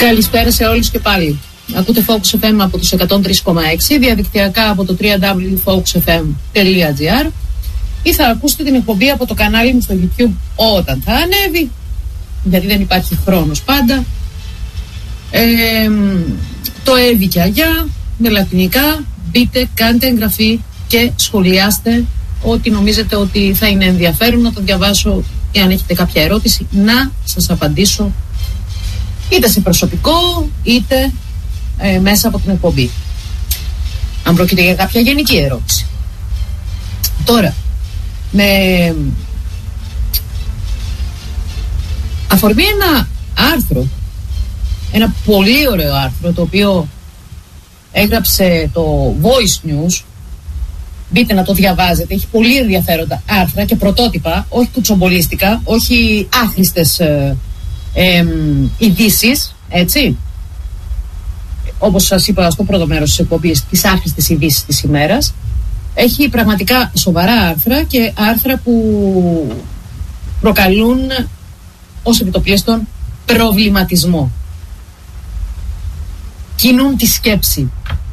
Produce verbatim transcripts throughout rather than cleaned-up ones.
Καλησπέρα σε όλους και πάλι. Ακούτε Focus εφ εμ από τους εκατόν τρία κόμμα έξι, διαδικτυακά από το double-u double-u double-u τελεία focus f m τελεία g r ή θα ακούσετε την εκπομπή από το κανάλι μου στο YouTube όταν θα ανέβει, γιατί δεν υπάρχει χρόνος πάντα. Ε, το Εύη και Αγιά με λατινικά. Μπείτε, κάντε εγγραφή και σχολιάστε ό,τι νομίζετε ότι θα είναι ενδιαφέρον, να το διαβάσω, και αν έχετε κάποια ερώτηση να σας απαντήσω είτε σε προσωπικό είτε ε, μέσα από την εκπομπή, αν πρόκειται για κάποια γενική ερώτηση. Τώρα, με αφορμή ένα άρθρο, ένα πολύ ωραίο άρθρο, το οποίο έγραψε το Voice News, μπείτε να το διαβάζετε, έχει πολύ ενδιαφέροντα άρθρα και πρωτότυπα, όχι κουτσομπολίστικα, όχι άχρηστες ε, ε, ειδήσεις, έτσι, όπως σας είπα στο πρώτο μέρος της εκπομπής, τις άχρηστες ειδήσεις της ημέρας. Έχει πραγματικά σοβαρά άρθρα και άρθρα που προκαλούν ως επιτοπλίστων προβληματισμό, κινούν τη σκέψη,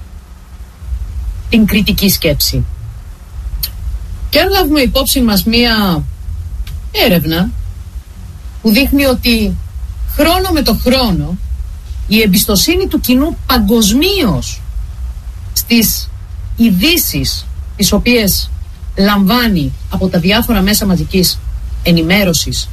την κριτική σκέψη. Και αν λάβουμε υπόψη μας μία έρευνα που δείχνει ότι χρόνο με το χρόνο η εμπιστοσύνη του κοινού παγκοσμίως στις ειδήσεις τις οποίες λαμβάνει από τα διάφορα μέσα μαζικής ενημέρωσης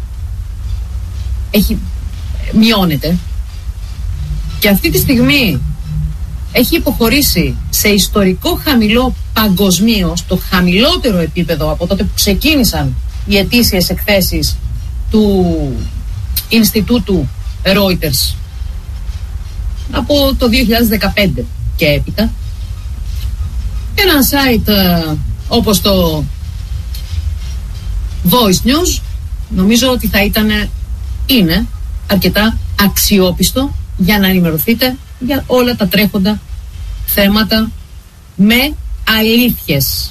έχει μειώνεται, και αυτή τη στιγμή έχει υποχωρήσει σε ιστορικό χαμηλό παγκοσμίως, το χαμηλότερο επίπεδο από τότε που ξεκίνησαν οι ετήσιες εκθέσεις του Ινστιτούτου Reuters από το δύο χιλιάδες δεκαπέντε και έπειτα. Ένα site ε, όπως το Voice News νομίζω ότι θα ήταν, είναι αρκετά αξιόπιστο για να ενημερωθείτε για όλα τα τρέχοντα θέματα με αλήθειες.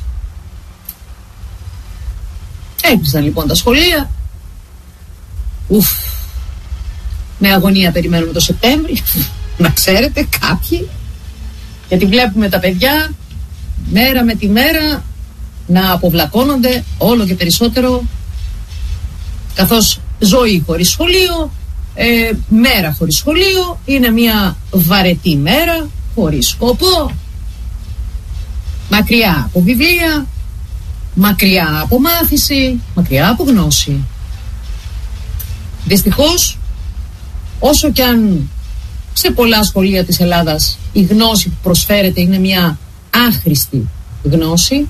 Έκλεισαν λοιπόν τα σχολεία. Ουφ, με αγωνία περιμένουμε το Σεπτέμβρη, να ξέρετε κάποιοι, γιατί βλέπουμε τα παιδιά μέρα με τη μέρα να αποβλακώνονται όλο και περισσότερο, καθώς ζωή χωρίς σχολείο, ε, μέρα χωρίς σχολείο είναι μια βαρετή μέρα χωρίς σκοπό, μακριά από βιβλία, μακριά από μάθηση, μακριά από γνώση. Δυστυχώς, όσο κι αν σε πολλά σχολεία της Ελλάδας η γνώση που προσφέρεται είναι μια άχρηστη γνώση,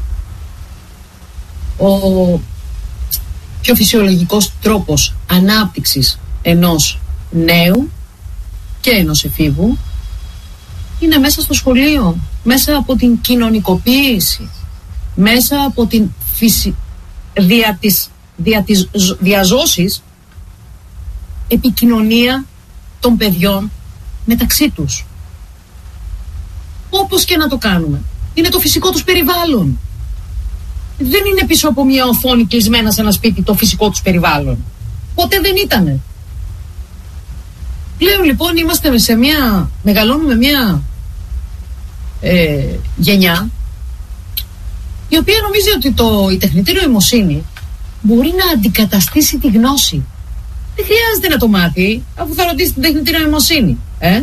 ο πιο φυσιολογικός τρόπος ανάπτυξης ενός νέου και ενός εφήβου είναι μέσα στο σχολείο, μέσα από την κοινωνικοποίηση, μέσα από την φυση... δια της, δια της διαζώσης επικοινωνία των παιδιών μεταξύ τους. Όπως και να το κάνουμε, είναι το φυσικό τους περιβάλλον. Δεν είναι πίσω από μια οθόνη κλεισμένα σε ένα σπίτι το φυσικό τους περιβάλλον. Ποτέ δεν ήτανε. Πλέον λοιπόν είμαστε σε μια, μεγαλώνουμε μια ε, γενιά η οποία νομίζει ότι το, η τεχνητή νοημοσύνη μπορεί να αντικαταστήσει τη γνώση. Δεν χρειάζεται να το μάθει, αφού θα ρωτήσει την τεχνητή νοημοσύνη. Ε?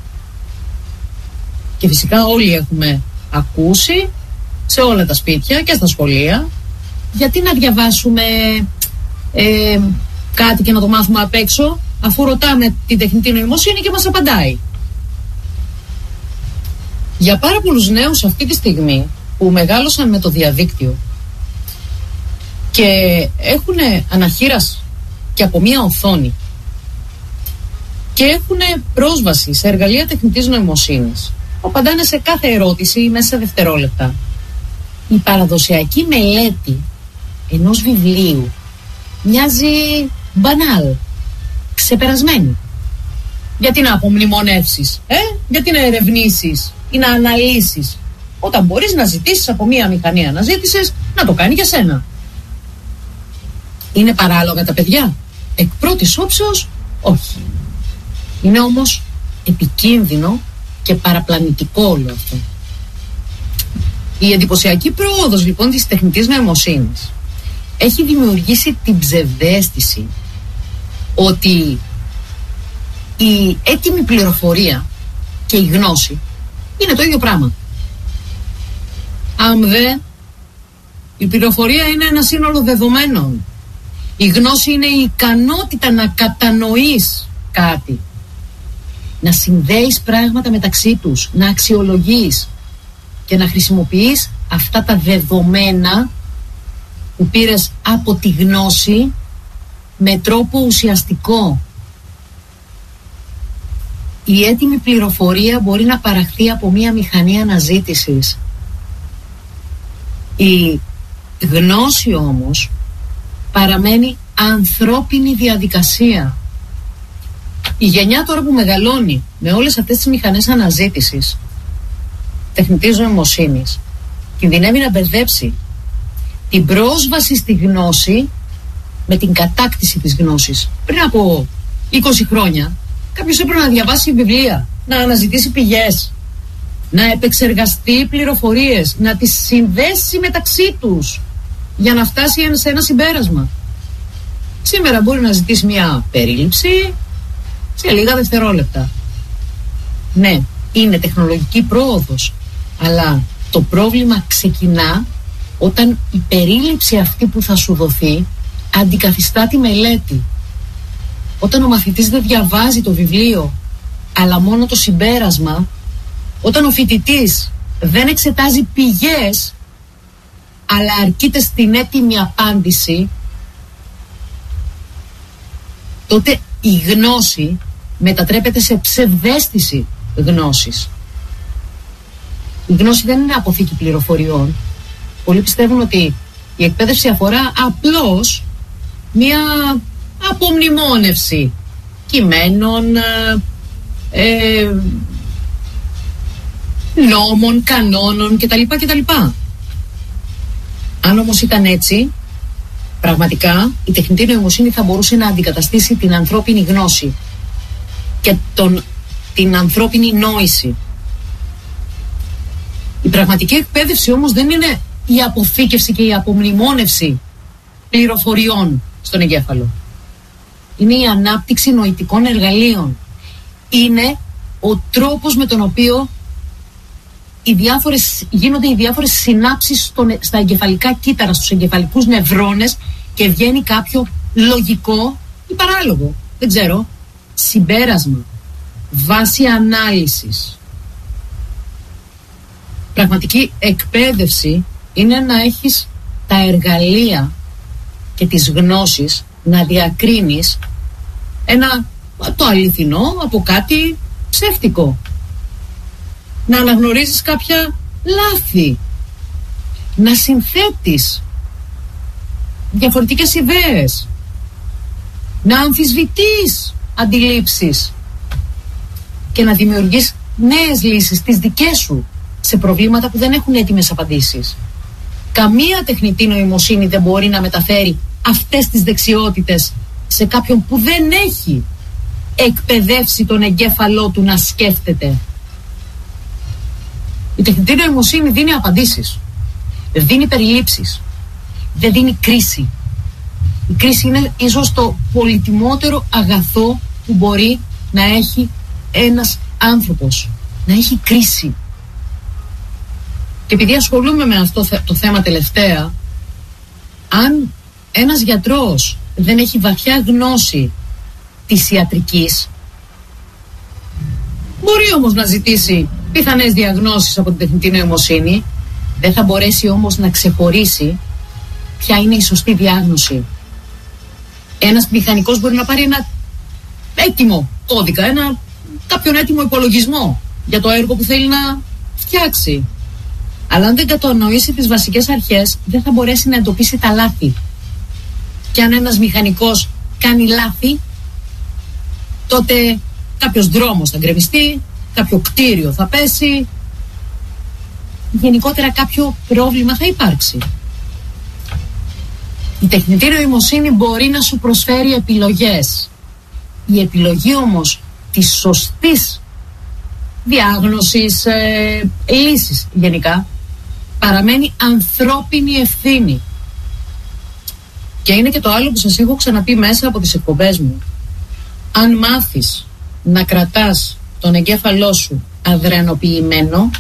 Και φυσικά όλοι έχουμε ακούσει σε όλα τα σπίτια και στα σχολεία, γιατί να διαβάσουμε ε, κάτι και να το μάθουμε απ' έξω, αφού ρωτάμε την τεχνητή νοημοσύνη και μας απαντάει. Για πάρα πολλούς νέους αυτή τη στιγμή που μεγάλωσαν με το διαδίκτυο και έχουν αναχείρας και από μία οθόνη και έχουν πρόσβαση σε εργαλεία τεχνητής νοημοσύνης, απαντάνε σε κάθε ερώτηση μέσα σε δευτερόλεπτα. Η παραδοσιακή μελέτη ενός βιβλίου μοιάζει μπανάλ, ξεπερασμένη. Γιατί να απομνημονεύσεις, ε? γιατί να ερευνήσεις ή να αναλύσεις, όταν μπορείς να ζητήσεις από μία μηχανή αναζήτησης να το κάνει για σένα. Είναι παράλογα τα παιδιά? Εκ πρώτης όψεως όχι. Είναι όμως επικίνδυνο και παραπλανητικό όλο αυτό. Η εντυπωσιακή πρόοδος λοιπόν της τεχνητής νοημοσύνης έχει δημιουργήσει την ψευδαίσθηση ότι η έτοιμη πληροφορία και η γνώση είναι το ίδιο πράγμα. Αν δε, η πληροφορία είναι ένα σύνολο δεδομένων. Η γνώση είναι η ικανότητα να κατανοείς κάτι, να συνδέεις πράγματα μεταξύ τους, να αξιολογείς και να χρησιμοποιείς αυτά τα δεδομένα που πήρες από τη γνώση με τρόπο ουσιαστικό. Η έτοιμη πληροφορία μπορεί να παραχθεί από μία μηχανή αναζήτησης. Η γνώση όμως παραμένει ανθρώπινη διαδικασία. Η γενιά τώρα που μεγαλώνει με όλες αυτές τις μηχανές αναζήτησης τεχνητής νοημοσύνης κινδυνεύει να μπερδέψει την πρόσβαση στη γνώση με την κατάκτηση της γνώσης. Πριν από είκοσι χρόνια κάποιος έπρεπε να διαβάσει βιβλία, να αναζητήσει πηγές, να επεξεργαστεί πληροφορίες, να τις συνδέσει μεταξύ τους για να φτάσει σε ένα συμπέρασμα. Σήμερα μπορεί να ζητήσει μια περίληψη σε λίγα δευτερόλεπτα. Ναι, είναι τεχνολογική πρόοδος, αλλά το πρόβλημα ξεκινά όταν η περίληψη αυτή που θα σου δοθεί αντικαθιστά τη μελέτη. Όταν ο μαθητής δεν διαβάζει το βιβλίο αλλά μόνο το συμπέρασμα, όταν ο φοιτητής δεν εξετάζει πηγές αλλά αρκείται στην έτοιμη απάντηση, τότε η γνώση μετατρέπεται σε ψευδαίσθηση γνώσης. Η γνώση δεν είναι αποθήκη πληροφοριών. Πολλοί πιστεύουν ότι η εκπαίδευση αφορά απλώς μια απομνημόνευση κειμένων, ε, νόμων, κανόνων κτλ. κτλ. Αν όμως ήταν έτσι, πραγματικά η τεχνητή νοημοσύνη θα μπορούσε να αντικαταστήσει την ανθρώπινη γνώση και τον, την ανθρώπινη νόηση. Η πραγματική εκπαίδευση όμως δεν είναι η αποθήκευση και η απομνημόνευση πληροφοριών στον εγκέφαλο. Είναι η ανάπτυξη νοητικών εργαλείων. Είναι ο τρόπος με τον οποίο οι διάφορες, γίνονται οι διάφορες συνάψεις στον, στα εγκεφαλικά κύτταρα, στους εγκεφαλικούς νευρώνες και βγαίνει κάποιο λογικό ή παράλογο, δεν ξέρω, συμπέρασμα, βάση ανάλυσης. Πραγματική εκπαίδευση είναι να έχεις τα εργαλεία και τις γνώσεις να διακρίνεις ένα, το αληθινό από κάτι ψεύτικο. Να αναγνωρίζεις κάποια λάθη. Να συνθέτεις διαφορετικές ιδέες. Να αμφισβητείς αντιλήψεις και να δημιουργείς νέες λύσεις, τις δικές σου, σε προβλήματα που δεν έχουν έτοιμες απαντήσεις. Καμία τεχνητή νοημοσύνη δεν μπορεί να μεταφέρει αυτές τις δεξιότητες σε κάποιον που δεν έχει εκπαιδεύσει τον εγκέφαλό του να σκέφτεται. Η τεχνητή νοημοσύνη δίνει απαντήσεις, δίνει περιλήψεις, δεν δίνει κρίση. Η κρίση είναι ίσως το πολυτιμότερο αγαθό που μπορεί να έχει ένας άνθρωπος. Να έχει κρίση. Και επειδή ασχολούμαι με αυτό το θέμα τελευταία, αν ένας γιατρός δεν έχει βαθιά γνώση της ιατρικής, μπορεί όμως να ζητήσει πιθανές διαγνώσεις από την τεχνητή νοημοσύνη, δεν θα μπορέσει όμως να ξεχωρίσει ποια είναι η σωστή διάγνωση. Ένας μηχανικός μπορεί να πάρει ένα έτοιμο κώδικα, ένα, κάποιον έτοιμο υπολογισμό για το έργο που θέλει να φτιάξει. Αλλά αν δεν κατανοήσει τις βασικές αρχές, δεν θα μπορέσει να εντοπίσει τα λάθη. Και αν ένας μηχανικός κάνει λάθη, τότε κάποιος δρόμος θα γκρεμιστεί, κάποιο κτίριο θα πέσει, γενικότερα κάποιο πρόβλημα θα υπάρξει. Η τεχνητή νοημοσύνη μπορεί να σου προσφέρει επιλογές. Η επιλογή όμως της σωστής διάγνωσης, ε, λύσης γενικά, παραμένει ανθρώπινη ευθύνη. Και είναι και το άλλο που σας έχω ξαναπεί μέσα από τις εκπομπές μου. Αν μάθεις να κρατάς τον εγκέφαλό σου αδρενοποιημένο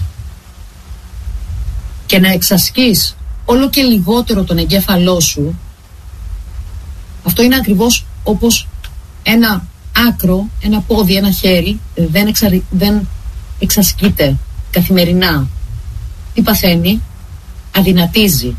και να εξασκείς όλο και λιγότερο τον εγκέφαλό σου, αυτό είναι ακριβώς όπως ένα άκρο, ένα πόδι, ένα χέρι δεν, εξαρι... δεν εξασκείται καθημερινά. Τι παθαίνει? Αδυνατίζει.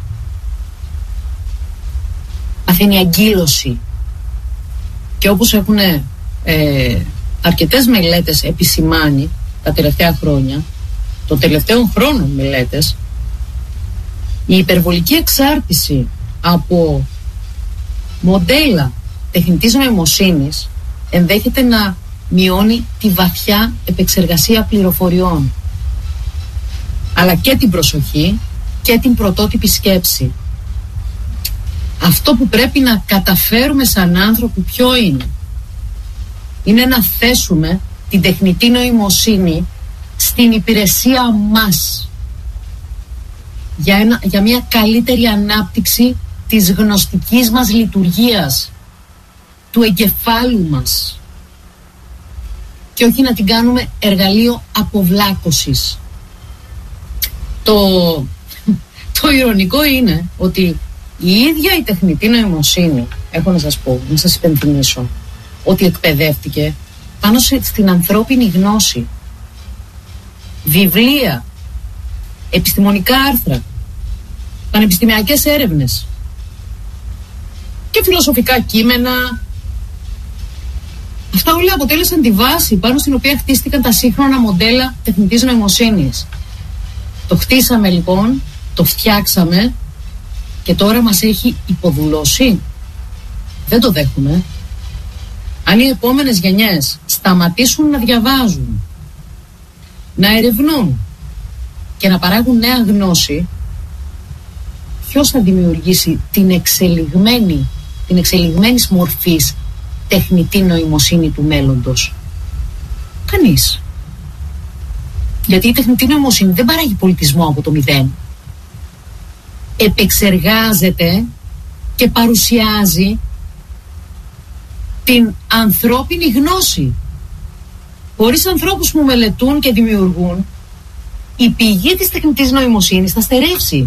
Παθαίνει αγκύλωση. Και όπως έχουν ε, αρκετές μελέτες επισημάνει τα τελευταία χρόνια, το τελευταίο χρόνο μελέτες, η υπερβολική εξάρτηση από μοντέλα τεχνητής νοημοσύνης ενδέχεται να μειώνει τη βαθιά επεξεργασία πληροφοριών, αλλά και την προσοχή και την πρωτότυπη σκέψη. Αυτό που πρέπει να καταφέρουμε σαν άνθρωποι ποιο είναι? Είναι να θέσουμε την τεχνητή νοημοσύνη στην υπηρεσία μας για, ένα, για μια καλύτερη ανάπτυξη της γνωστικής μας λειτουργίας, του εγκεφάλου μας, και όχι να την κάνουμε εργαλείο αποβλάκωσης. Το, το ειρωνικό είναι ότι η ίδια η τεχνητή νοημοσύνη, έχω να σας πω, να σας υπενθυμίσω, ότι εκπαιδεύτηκε πάνω στην ανθρώπινη γνώση. Βιβλία, επιστημονικά άρθρα, πανεπιστημιακές έρευνες και φιλοσοφικά κείμενα. Αυτά όλα αποτέλεσαν τη βάση πάνω στην οποία χτίστηκαν τα σύγχρονα μοντέλα τεχνητής νοημοσύνης. Το χτίσαμε λοιπόν, το φτιάξαμε και τώρα μας έχει υποδουλώσει. Δεν το δέχομαι. Αν οι επόμενες γενιές σταματήσουν να διαβάζουν, να ερευνούν και να παράγουν νέα γνώση, ποιος θα δημιουργήσει την εξελιγμένη, την εξελιγμένης μορφής τεχνητή νοημοσύνη του μέλλοντος? Κανείς. Γιατί η τεχνητή νοημοσύνη δεν παράγει πολιτισμό από το μηδέν. Επεξεργάζεται και παρουσιάζει την ανθρώπινη γνώση. Χωρίς ανθρώπους που μελετούν και δημιουργούν, η πηγή της τεχνητής νοημοσύνης θα στερεύσει.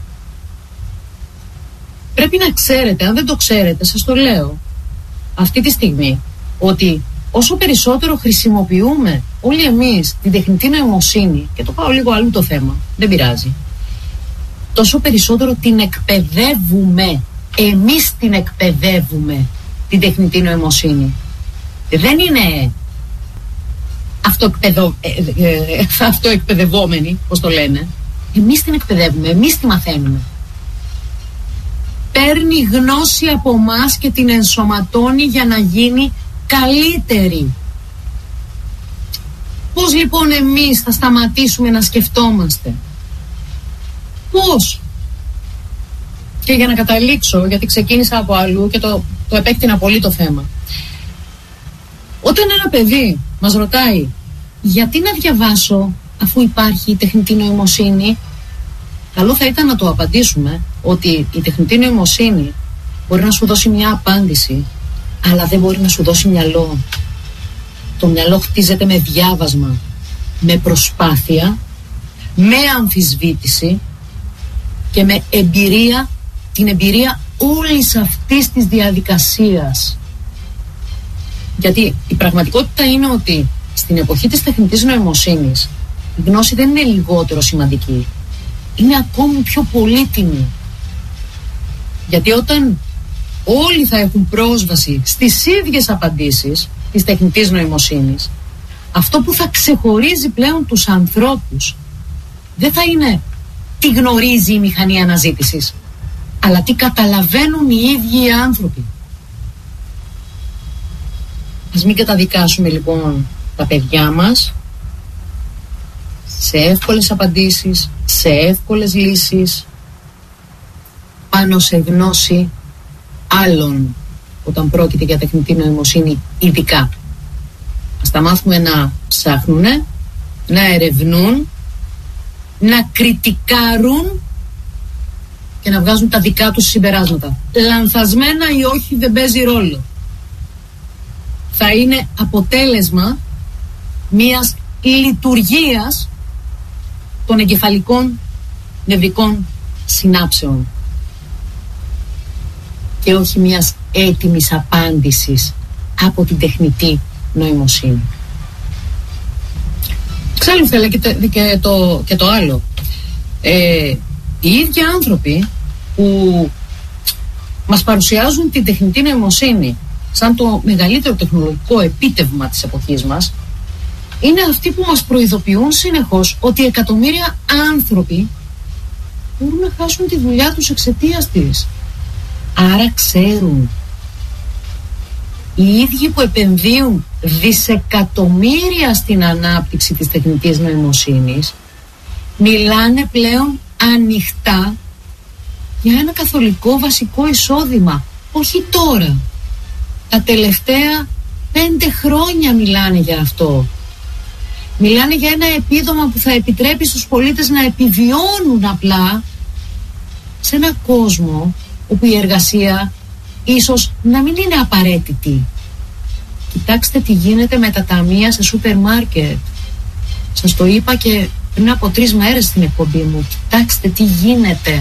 Πρέπει να ξέρετε, αν δεν το ξέρετε, σας το λέω αυτή τη στιγμή, ότι όσο περισσότερο χρησιμοποιούμε όλοι εμείς την τεχνητή νοημοσύνη, και το πάω λίγο αλλού το θέμα, δεν πειράζει, τόσο περισσότερο την εκπαιδεύουμε. Εμείς την εκπαιδεύουμε την τεχνητή νοημοσύνη. Δεν είναι αυτοεκπαιδο... ε, ε, αυτοεκπαιδευόμενοι, πώς το λένε. Εμείς την εκπαιδεύουμε, εμείς τη μαθαίνουμε. Παίρνει γνώση από μας και την ενσωματώνει για να γίνει καλύτερη. Πώς λοιπόν εμείς θα σταματήσουμε να σκεφτόμαστε? Πώς? Και για να καταλήξω, γιατί ξεκίνησα από αλλού και το, το επέκτηνα πολύ το θέμα. Όταν ένα παιδί μας ρωτάει γιατί να διαβάσω αφού υπάρχει η τεχνητή νοημοσύνη, καλό θα ήταν να το απαντήσουμε ότι η τεχνητή νοημοσύνη μπορεί να σου δώσει μια απάντηση, αλλά δεν μπορεί να σου δώσει μυαλό. Το μυαλό χτίζεται με διάβασμα, με προσπάθεια, με αμφισβήτηση και με εμπειρία, την εμπειρία όλης αυτής της διαδικασίας. Γιατί η πραγματικότητα είναι ότι στην εποχή της τεχνητής νοημοσύνης η γνώση δεν είναι λιγότερο σημαντική, είναι ακόμη πιο πολύτιμη. Γιατί όταν όλοι θα έχουν πρόσβαση στις ίδιες απαντήσεις της τεχνητής νοημοσύνης, αυτό που θα ξεχωρίζει πλέον τους ανθρώπους δεν θα είναι τι γνωρίζει η μηχανή αναζήτησης, αλλά τι καταλαβαίνουν οι ίδιοι οι άνθρωποι. Ας μην καταδικάσουμε λοιπόν τα παιδιά μας σε εύκολες απαντήσεις, σε εύκολες λύσεις, πάνω σε γνώση άλλων όταν πρόκειται για τεχνητή νοημοσύνη ειδικά. Ας τα θα μάθουμε να ψάχνουν, να ερευνούν, να κριτικάρουν και να βγάζουν τα δικά τους συμπεράσματα. Λανθασμένα ή όχι δεν παίζει ρόλο. Θα είναι αποτέλεσμα μιας λειτουργίας των εγκεφαλικών νευρικών συνάψεων και όχι μιας έτοιμης απάντησης από την τεχνητή νοημοσύνη. Εξάλλου θέλω και το, και το, και το άλλο. Ε, οι ίδιοι άνθρωποι που μας παρουσιάζουν την τεχνητή νοημοσύνη σαν το μεγαλύτερο τεχνολογικό επίτευγμα της εποχής μας, είναι αυτοί που μας προειδοποιούν συνεχώς ότι εκατομμύρια άνθρωποι μπορούν να χάσουν τη δουλειά τους εξαιτίας της. Άρα ξέρουν. Οι ίδιοι που επενδύουν δισεκατομμύρια στην ανάπτυξη της τεχνητής νοημοσύνης μιλάνε πλέον ανοιχτά για ένα καθολικό βασικό εισόδημα. Όχι τώρα. Τα τελευταία πέντε χρόνια μιλάνε για αυτό. Μιλάνε για ένα επίδομα που θα επιτρέπει στους πολίτες να επιβιώνουν απλά σε ένα κόσμο όπου η εργασία ίσως να μην είναι απαραίτητη. Κοιτάξτε τι γίνεται με τα ταμεία σε σούπερ μάρκετ. Σας το είπα και πριν από τρεις μέρες στην εκπομπή μου. Κοιτάξτε τι γίνεται.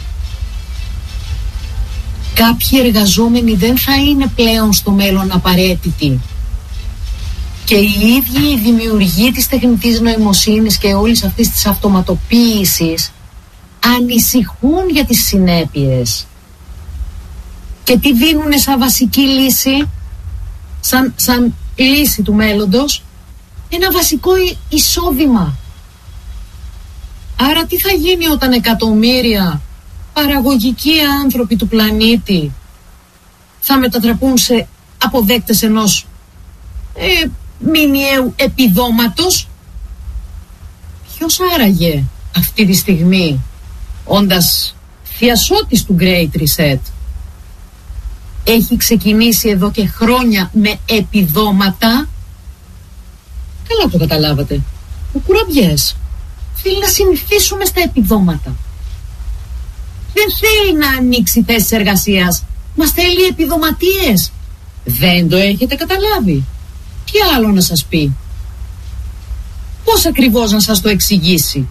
Κάποιοι εργαζόμενοι δεν θα είναι πλέον στο μέλλον απαραίτητοι. Και οι ίδιοι οι δημιουργοί της τεχνητής νοημοσύνης και όλης αυτής της αυτοματοποίησης ανησυχούν για τις συνέπειες. Και τι δίνουνε σαν βασική λύση, σαν, σαν λύση του μέλλοντος? Ένα βασικό εισόδημα. Άρα τι θα γίνει όταν εκατομμύρια παραγωγικοί άνθρωποι του πλανήτη θα μετατραπούν σε αποδέκτες ενός ε, μηνιαίου επιδόματος? Ποιος άραγε αυτή τη στιγμή, όντας θειασότης του Great Reset, έχει ξεκινήσει εδώ και χρόνια με επιδόματα? Καλά το καταλάβατε. Ο Κουραμπιές θέλει να συνηθίσουμε στα επιδόματα. Δεν θέλει να ανοίξει θέσεις εργασίας. Μας θέλει επιδοματίες. Δεν το έχετε καταλάβει? Τι άλλο να σας πει? Πώς ακριβώς να σας το εξηγήσει?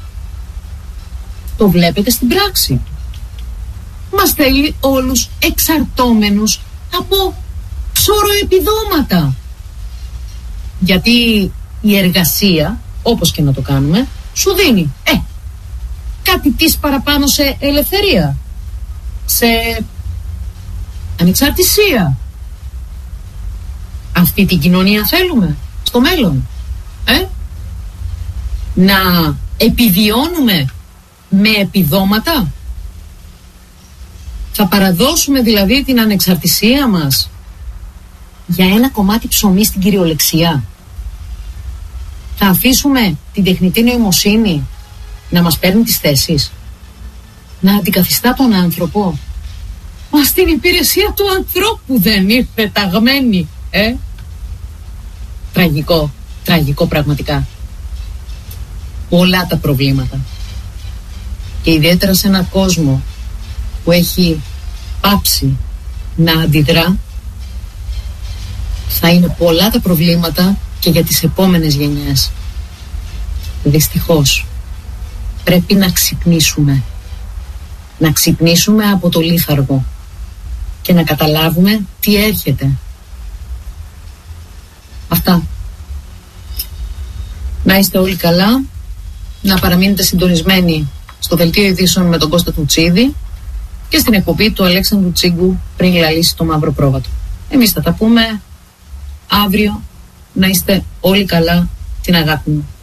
Το βλέπετε στην πράξη. Μας θέλει όλους εξαρτώμενους από ψωροεπιδόματα. Γιατί η εργασία, όπως και να το κάνουμε, σου δίνει ε, κάτι της παραπάνω σε ελευθερία, σε ανεξαρτησία. Αυτή την κοινωνία θέλουμε στο μέλλον? Ε? Να επιβιώνουμε με επιδόματα? Θα παραδώσουμε δηλαδή την ανεξαρτησία μας για ένα κομμάτι ψωμί στην κυριολεξία? Θα αφήσουμε την τεχνητή νοημοσύνη να μας παίρνει τις θέσεις, να αντικαθιστά τον άνθρωπο? Μα στην υπηρεσία του ανθρώπου δεν ήρθε ταγμένη, ε? Τραγικό, τραγικό πραγματικά. Πολλά τα προβλήματα. Και ιδιαίτερα σε έναν κόσμο που έχει πάψει να αντιδρά, θα είναι πολλά τα προβλήματα και για τις επόμενες γενιές. Δυστυχώς πρέπει να ξυπνήσουμε. Να ξυπνήσουμε από το λίθαργο και να καταλάβουμε τι έρχεται. Αυτά. Να είστε όλοι καλά, να παραμείνετε συντονισμένοι στο δελτίο ειδήσεων με τον Κώστα Τουτσίδη και στην εκπομπή του Αλέξανδρου Τσίγκου πριν λαλήσει το μαύρο πρόβατο. Εμείς θα τα πούμε αύριο. Να είστε όλοι καλά, την αγάπη μου.